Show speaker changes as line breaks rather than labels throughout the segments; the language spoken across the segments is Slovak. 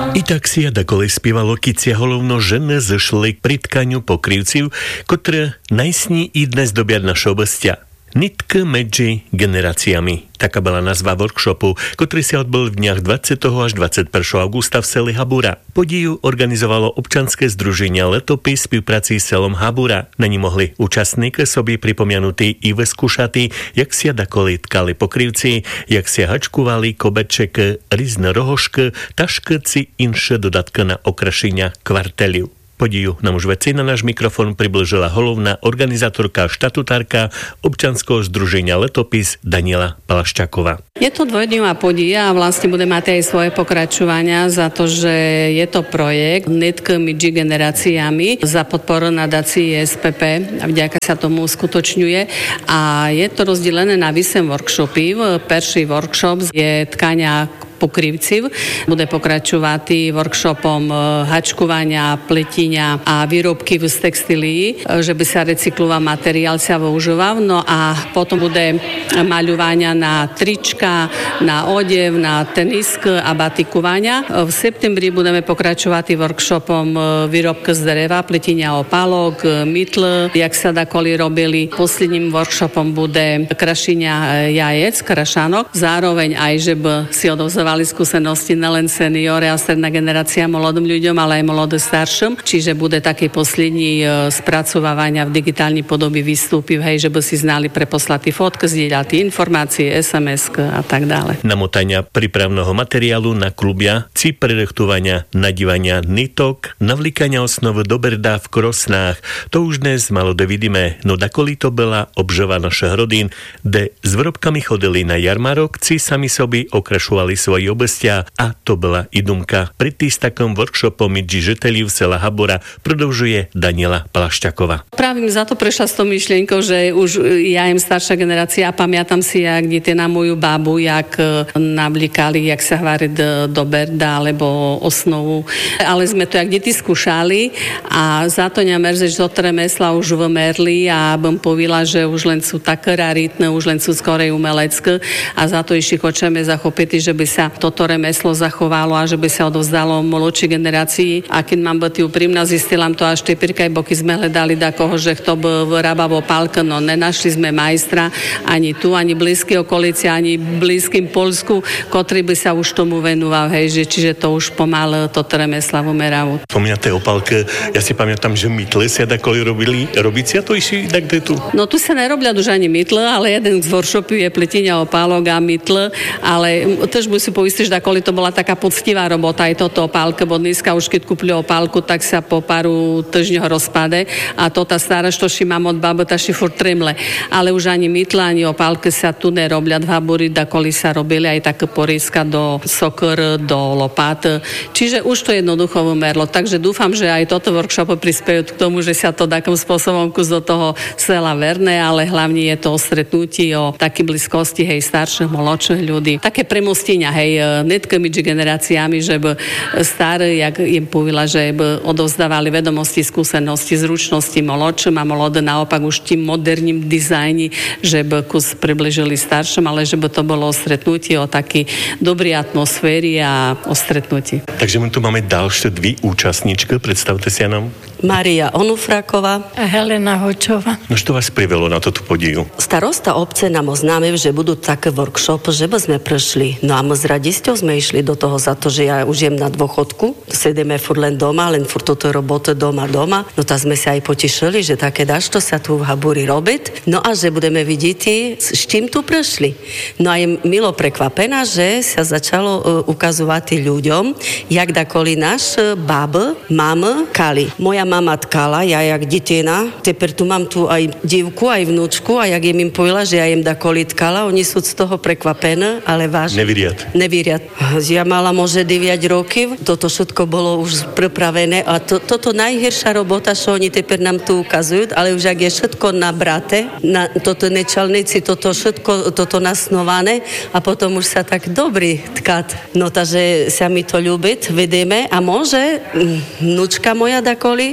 I tak si dakole spívalo kicia holovno žene zešli pri tkaniu pokrývciv, ktoré najsní i dnes dobia naše obstia. Nitka medzi generáciami. Taká bola nazva workshopu, ktorý sa odbol v dniach 20. až 21. augusta v seli Habura. Podiju organizovalo občanské združenia Letopis v spolupráci s selom Habura. Na ní mohli účastníky sobі pripomianutí i vyskúšatí, jak si dakoli tkali pokrývci, jak si hačkuvali kobeček, rýzne rohošky, taškyci inše dodatky na okrašenia kvarteliu. Podiju nám už veci na náš mikrofon približila hlavná organizátorka a štatutárka občanského združenia Letopis Daniela Palaščáková.
Je to dvojdňová podija a vlastne bude mať aj svoje pokračovania za to, že je to projekt Nitka medzi generáciami za podporu nadácie SPP a vďaka sa tomu uskutočňuje a je to rozdelené na 8 workshopy. Prvý workshop je tkania pokrývciv. Bude pokračovať workshopom hačkovania, pletinia a výrobky z textílií, že by sa recykloval materiál sa využíval. No a potom bude maľovania na trička, na odev, na tenisk a batikovania. V septembri budeme pokračovať workshopom výrobky z dreva, pletinia opálok, mytl, jak sa dakoli robili. Posledným workshopom bude krašenia jajec, krašanok. Zároveň aj, že by si odovzovali skúsenosti nelen seniore a stredná generácia mladým ľuďom, ale aj mladým starším. Čiže bude taký poslední spracovávania v digitálnej podobe výstupy, hej, že by si znali preposlať fotky, zdieľať informácie, SMS a tak ďalej.
Namotania prípravného materiálu na klubia, či prerechtovania, nadívania nitok, navlíkania osnovy do berda v krosnách. To už dnes malo vidíme, no dakoli to bola obžova našich rodín, kde s výrobkami chodili na jarmarok, či sami sobi okrašovali svoje obestia a to bola i dumka. Pri tým takom workshopom medzi žiteľov sela Habura produžuje Daniela Palaščáková.
Právě za to prešla s tou myšlienkou, že už ja jem staršia generácia a pamätám si, jak deti na moju babu, jak navlíkali, jak sa hváriť do berda alebo osnovu. Ale sme to jak deti skúšali a za to nemerze, že to remesla už vymerli a bym povila, že už len sú také raritné, už len sú skorej umelecké a za to ešte chceme zachopiť, že by sa toto remeslo zachovalo a že by sa odovzdalo mladšej generácii. A keď mám byť úprimná, zistila to až teprve, boky sme hľadali dakoho, že kto by vyrábal pálka, no nenašli sme majstra ani tu, ani blízky okolici, ani blízkym Polsku, ktorý by sa už tomu venoval, hej, že čiže to už pomal toto remesla vymerajú.
Pomínate o pálke, ja si pamätám, že mytle sa dakoli robili. Robíte to ešte tak tu?
No tu sa nerobia už ani mytle, ale jeden z workshopu je pletenia opálok a mytle, ale tež musím poistiť, že dakoli to bola taká poctivá robota aj toto opálka, bo dneska už keď kúpili opálku, tak sa po paru týždňoch rozpade a to tá stará, što ši mám od babu, tá ši furt trimle. Ale už ani mytla, ani opálky sa tu neroblia v Haburi, dakoli sa robili aj také poríska do sokr, do lopát. Čiže už to jednoducho vymerlo. Takže dúfam, že aj toto workshopy prispiejú k tomu, že sa to takým spôsobom kus do toho sela verne, ale hlavne je to o stretnutí, o taký blízkosti, hej, starších, mladších ľudí. Také premostenia, hej, netke medzi generáciami, že by staré, jak im povila, že by odovzdávali vedomosti, skúsenosti, zručnosti mladším a mladé naopak už tým moderným dizajni, že by kus približili starším, ale že by to bolo o stretnutí, o taký dobrý atmosféry a o stretnutí.
Takže my tu máme ďalšie dve účastníčky, predstavte si nám.
Maria Onufraková
a Helena Hočová.
No čo vás privelo na toto podiju?
Starosta obce nám oznámil, že budú také workshop, že by sme prešli. No a my s radisťou sme išli do toho za to, že ja už jem na dôchodku. Sedíme furt len doma, len furt toto roboty doma. No tak sme sa aj potešili, že také dašto sa tu v Haburi robiť. No a že budeme vidieť, s čím tu prešli. No a je milo prekvapená, že sa začalo ukazovať ľuďom, jak dakoli náš bab, mam, kali. Moja mama tkala, ja jak detina, teper tu mám tu aj divku, aj vnúčku a jak im povedala, že ja jem dakoli tkala, oni sú z toho prekvapené, ale vážne. Nevyriad. Ja mala môže 9 rokov, toto všetko bolo už pripravené a toto najhoršia robota, čo oni teper nám tu ukazujú, ale už ak je všetko nabraté, na toto nečalnici, toto všetko, toto nasnované a potom už sa tak dobrý tkať. No takže sa mi to ľúbiť, vedeme a môže vnúčka moja dakoli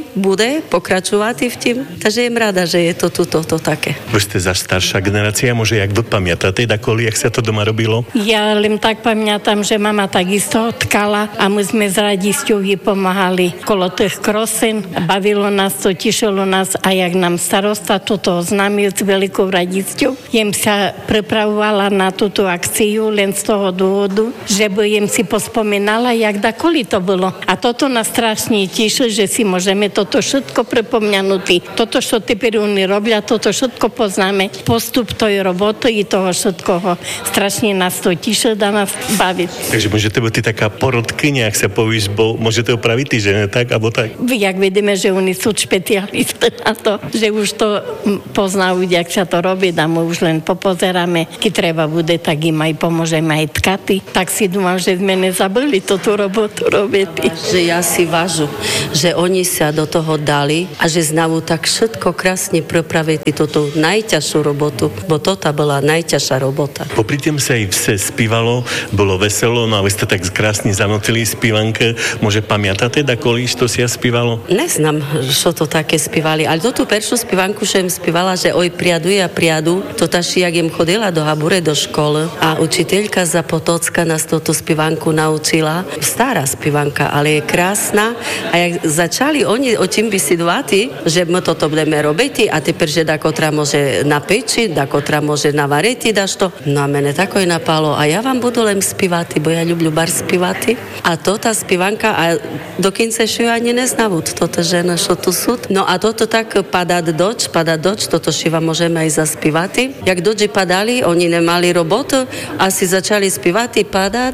bude pokračovať v tým. Takže jem rada, že je to toto také.
Vy ste za staršia generácia, môže jak vy pamätáte, dakoli, jak sa to doma robilo?
Ja len tak pamätám, že mama takisto tkala a my sme s radisťou jej pomáhali kolo tých krosen. Bavilo nás to, tešilo nás a jak nám starosta toto oznámil s veľkou radisťou. Jem sa pripravovala na túto akciu len z toho dôvodu, že jem si pospomínala, jak dakoli to bolo. A toto nás strašne teší, že si môžeme toto všetko pripomňanúť. Toto, čo teper oni robia, toto všetko poznáme. Postup tej roboty i toho všetkoho. Strašne nás to teší, dá nás baviť.
Takže môžete byť taká porodkyňa, ak sa povíš, bo môžete opraviť ty, že ne tak, alebo tak?
Jak vidíme, že oni sú špecialisti na to, že už to poznajú, jak sa to robí, a my už len popozeráme. Keď treba bude, tak im aj pomôžeme aj tkaty. Tak si dúfam, že sme nezabili túto robotu robiť.
Že ja si vážu, že oni sa do toho dali a že znajú tak všetko krásne pripraviť túto najťažšiu robotu, bo toto bola najťažšia robota.
Popri tým sa aj vse spívalo, bolo veselo, no a vy ste tak krásne zanotili spívanke. Môže pamätáte, dakoli, čo si ja spívalo?
Neznám, čo to také spívali, ale tú peršiu spívanku, čo im spívala, že oj priadu ja priadu, to taši, jak im chodila do Habure, do školy a učiteľka Zapotocka nás túto spívanku naučila. Stará spívanka, ale je krásna a jak začali oni o tým vysidovať, že my toto budeme robiť a teper, že dakotra môže napečiť, dakotra môže navariť, dáš to. No a mene tako je napalo a ja vám budu len spívať, bo ja ľubím bar spívať. A to tá spívanka a dokonca ju ani neznavú, toto žena, čo tu sú. No a toto tak padať doč, toto šiva môžeme aj zaspívať. Jak doči padali, oni nemali robotu a si začali spívať, padať